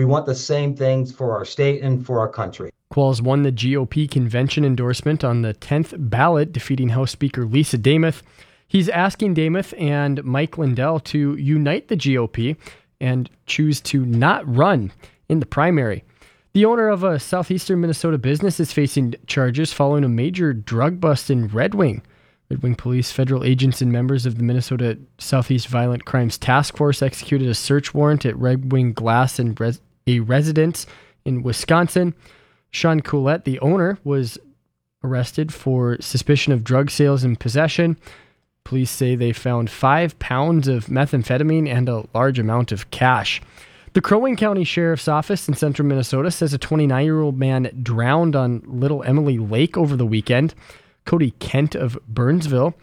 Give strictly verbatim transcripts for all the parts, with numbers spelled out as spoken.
We want the same things for our state and for our country. Qualls won the G O P convention endorsement on the tenth ballot, defeating House Speaker Lisa Demuth. He's asking Demuth and Mike Lindell to unite the G O P and choose to not run in the primary. The owner of a southeastern Minnesota business is facing charges following a major drug bust in Red Wing. Red Wing police, federal agents, and members of the Minnesota Southeast Violent Crimes Task Force executed a search warrant at Red Wing Glass and res- a residence in Wisconsin. Sean Coulette, the owner, was arrested for suspicion of drug sales and possession. Police say they found five pounds of methamphetamine and a large amount of cash. The Crow Wing County Sheriff's Office in central Minnesota says a twenty-nine-year-old man drowned on Little Emily Lake over the weekend. Cody Kent of Burnsville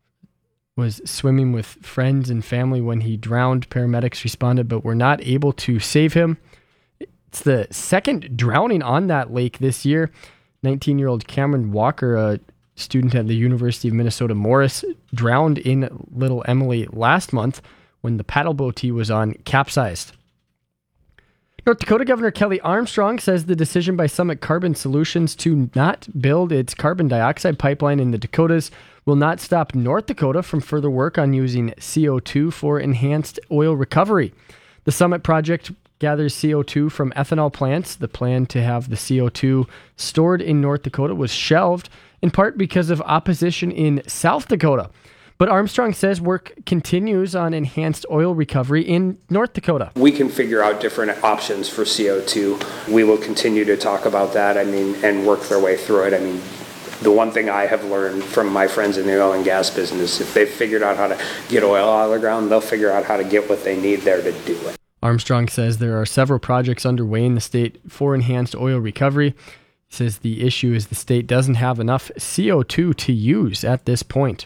was swimming with friends and family when he drowned. Paramedics responded but were not able to save him. It's the second drowning on that lake this year. nineteen-year-old Cameron Walker, a student at the University of Minnesota Morris, drowned in Little Emily last month when the paddle boat he was on capsized. North Dakota Governor Kelly Armstrong says the decision by Summit Carbon Solutions to not build its carbon dioxide pipeline in the Dakotas will not stop North Dakota from further work on using C O two for enhanced oil recovery. The Summit project gathers C O two from ethanol plants. The plan to have the C O two stored in North Dakota was shelved, in part because of opposition in South Dakota. But Armstrong says work continues on enhanced oil recovery in North Dakota. We can figure out different options for C O two. We will continue to talk about that, I mean, and work their way through it. I mean, the one thing I have learned from my friends in the oil and gas business, if they've figured out how to get oil out of the ground, they'll figure out how to get what they need there to do it. Armstrong says there are several projects underway in the state for enhanced oil recovery. He says the issue is the state doesn't have enough C O two to use at this point.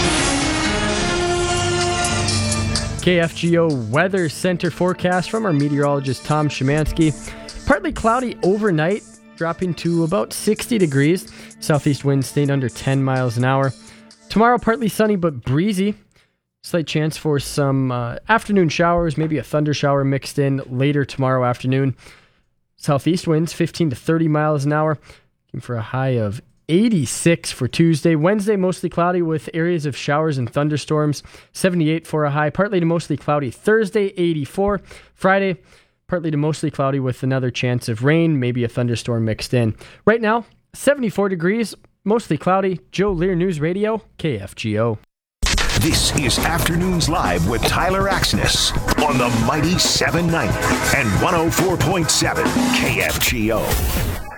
K F G O Weather Center forecast from our meteorologist Tom Szymanski. Partly cloudy overnight, dropping to about sixty degrees. Southeast winds staying under ten miles an hour. Tomorrow, partly sunny but breezy. Slight chance for some uh, afternoon showers, maybe a thunder shower mixed in later tomorrow afternoon. Southeast winds fifteen to thirty miles an hour. Looking for a high of eighty-six for Tuesday. Wednesday, mostly cloudy with areas of showers and thunderstorms. seventy-eight for a high. Partly to mostly cloudy Thursday, eighty-four. Friday, partly to mostly cloudy with another chance of rain, maybe a thunderstorm mixed in. Right now, seventy-four degrees, mostly cloudy. Joe Lear News Radio, K F G O. This is Afternoons Live with Tyler Axness on the Mighty seven ninety and one oh four point seven K F G O.